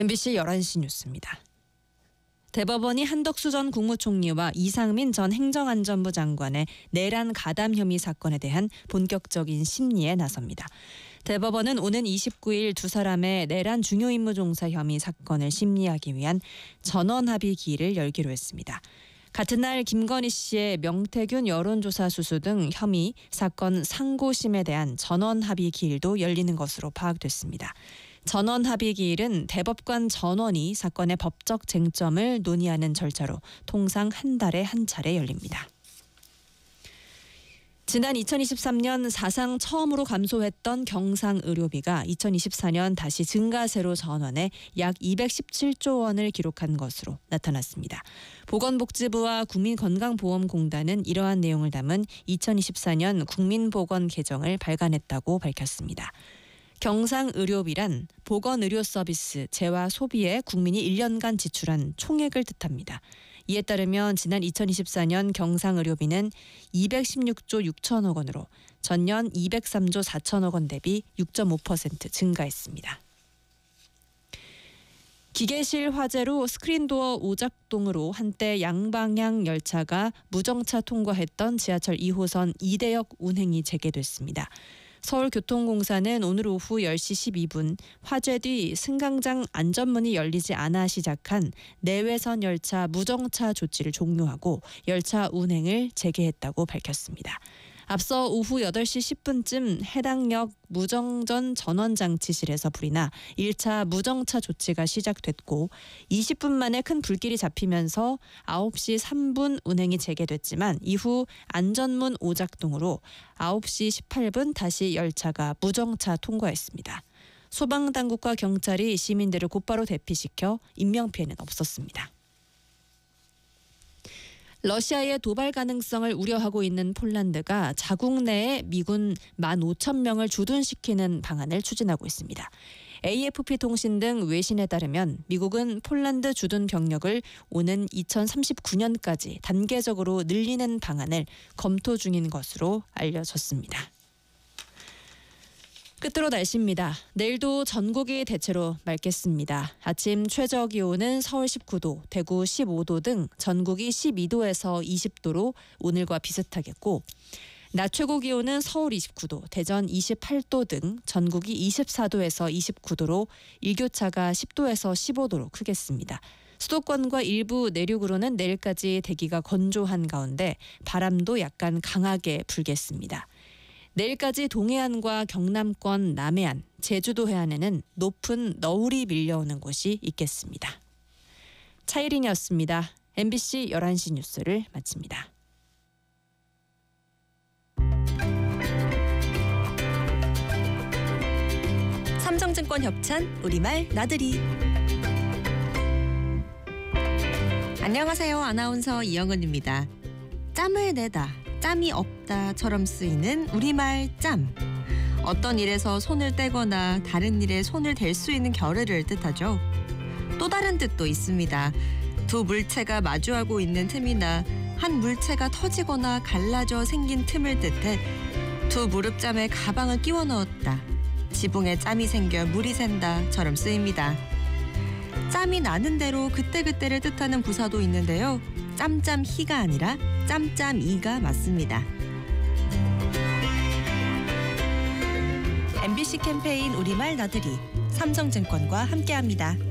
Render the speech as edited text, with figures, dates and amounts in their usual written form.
MBC 11시 뉴스입니다. 대법원이 한덕수 전 국무총리와 이상민 전 행정안전부 장관의 내란 가담 혐의 사건에 대한 본격적인 심리에 나섭니다. 대법원은 오는 29일 두 사람의 내란 중요임무 종사 혐의 사건을 심리하기 위한 전원합의 기일을 열기로 했습니다. 같은 날 김건희 씨의 명태균 여론조사 수수 등 혐의 사건 상고심에 대한 전원합의 기일도 열리는 것으로 파악됐습니다. 전원합의 기일은 대법관 전원이 사건의 법적 쟁점을 논의하는 절차로 통상 한 달에 한 차례 열립니다. 지난 2023년 사상 처음으로 감소했던 경상의료비가 2024년 다시 증가세로 전환해 약 217조 원을 기록한 것으로 나타났습니다. 보건복지부와 국민건강보험공단은 이러한 내용을 담은 2024년 국민보건 개정을 발간했다고 밝혔습니다. 경상의료비란 보건의료 서비스, 재와 소비에 국민이 1년간 지출한 총액을 뜻합니다. 이에 따르면 지난 2024년 경상의료비는 216조 6천억 원으로 전년 203조 4천억 원 대비 6.5% 증가했습니다. 기계실 화재로 스크린도어 오작동으로 한때 양방향 열차가 무정차 통과했던 지하철 2호선 이대역 운행이 재개됐습니다. 서울교통공사는 오늘 오후 10시 12분 화재 뒤 승강장 안전문이 열리지 않아 시작한 내외선 열차 무정차 조치를 종료하고 열차 운행을 재개했다고 밝혔습니다. 앞서 오후 8시 10분쯤 해당 역 무정전 전원장치실에서 불이 나 1차 무정차 조치가 시작됐고 20분 만에 큰 불길이 잡히면서 9시 3분 운행이 재개됐지만 이후 안전문 오작동으로 9시 18분 다시 열차가 무정차 통과했습니다. 소방당국과 경찰이 시민들을 곧바로 대피시켜 인명피해는 없었습니다. 러시아의 도발 가능성을 우려하고 있는 폴란드가 자국 내에 미군 15,000명을 주둔시키는 방안을 추진하고 있습니다. AFP 통신 등 외신에 따르면 미국은 폴란드 주둔 병력을 오는 2039년까지 단계적으로 늘리는 방안을 검토 중인 것으로 알려졌습니다. 끝으로 날씨입니다. 내일도 전국이 대체로 맑겠습니다. 아침 최저 기온은 서울 19도, 대구 15도 등 전국이 12도에서 20도로 오늘과 비슷하겠고 낮 최고 기온은 서울 29도, 대전 28도 등 전국이 24도에서 29도로 일교차가 10도에서 15도로 크겠습니다. 수도권과 일부 내륙으로는 내일까지 대기가 건조한 가운데 바람도 약간 강하게 불겠습니다. 내일까지 동해안과 경남권 남해안, 제주도 해안에는 높은 너울이 밀려오는 곳이 있겠습니다. 차이린이었습니다. MBC 11시 뉴스를 마칩니다. 삼성증권 협찬 우리말 나들이. 안녕하세요. 아나운서 이영은입니다. 짬을 내다, 짬이 없다처럼 쓰이는 우리말 짬. 어떤 일에서 손을 떼거나 다른 일에 손을 댈 수 있는 겨를을 뜻하죠. 또 다른 뜻도 있습니다. 두 물체가 마주하고 있는 틈이나 한 물체가 터지거나 갈라져 생긴 틈을 뜻해 두 무릎짬에 가방을 끼워 넣었다, 지붕에 짬이 생겨 물이 샌다처럼 쓰입니다. 짬이 나는 대로 그때그때를 뜻하는 부사도 있는데요. 짬짬히가 아니라 짬짬이가 맞습니다. MBC 캠페인 우리말 나들이 삼성증권과 함께합니다.